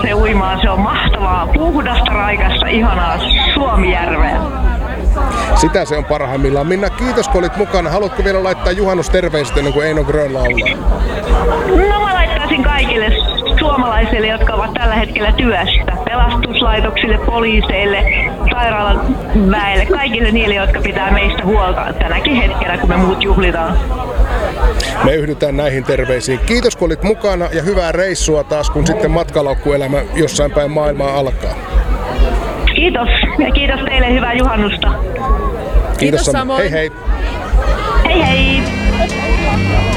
pääsee uimaan. Se on mahtavaa, puhdasta, raikasta, ihanaa Suomijärveä. Sitä se on parhaimmillaan. Minna, kiitos kun olit mukana. Haluatko vielä laittaa juhannusterveiset ennen kuin Eino Grön laulaa? No mä laittaisin kaikille suomalaisille, jotka ovat tällä hetkellä työssä. Pelastuslaitoksille, poliiseille, sairaalan väelle, kaikille niille, jotka pitää meistä huolta tänäkin hetkenä, kun me muut juhlitaan. Me yhdytään näihin terveisiin. Kiitos kun olit mukana ja hyvää reissua taas, kun sitten matkalaukkuelämä jossain päin maailmaa alkaa. Kiitos ja kiitos teille, hyvää juhannusta. Kiitos samoin. Hei hei. Hei hei.